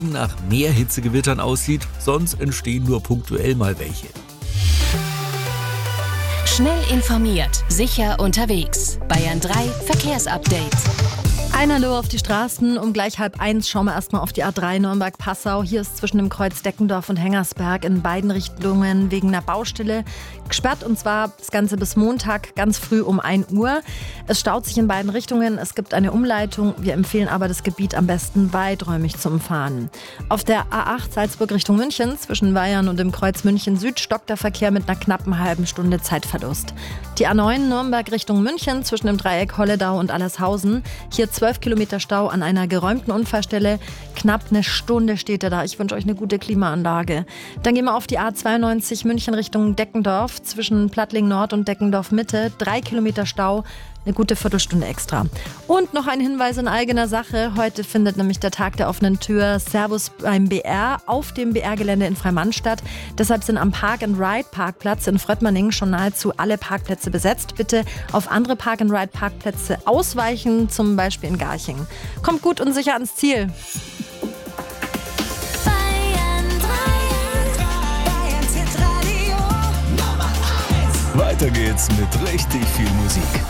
nach mehr Hitzegewittern aussieht, sonst entstehen nur punktuell mal welche. Schnell informiert, sicher unterwegs. Bayern 3 Verkehrsupdate. Ein Hallo auf die Straßen. Um gleich 12:30 schauen wir erstmal auf die A3 Nürnberg-Passau. Hier ist zwischen dem Kreuz Deckendorf und Hengersberg in beiden Richtungen wegen einer Baustelle gesperrt. Und zwar das Ganze bis Montag ganz früh um 1 Uhr. Es staut sich in beiden Richtungen. Es gibt eine Umleitung. Wir empfehlen aber, das Gebiet am besten weiträumig zu umfahren. Auf der A8 Salzburg Richtung München zwischen Weyern und dem Kreuz München Süd stockt der Verkehr mit einer knappen halben Stunde Zeitverlust. Die A9 Nürnberg Richtung München zwischen dem Dreieck Holledau und Allershausen. Hier 12 Kilometer Stau an einer geräumten Unfallstelle. Knapp eine Stunde steht er da. Ich wünsche euch eine gute Klimaanlage. Dann gehen wir auf die A92 München Richtung Deckendorf zwischen Plattling Nord und Deckendorf Mitte. 3 Kilometer Stau. Eine gute Viertelstunde extra. Und noch ein Hinweis in eigener Sache. Heute findet nämlich der Tag der offenen Tür Servus beim BR auf dem BR-Gelände in Freimand statt. Deshalb sind am Park-and-Ride-Parkplatz in Fröttmanning schon nahezu alle Parkplätze besetzt. Bitte auf andere Park-and-Ride-Parkplätze ausweichen, zum Beispiel in Garching. Kommt gut und sicher ans Ziel. Weiter geht's mit richtig viel Musik.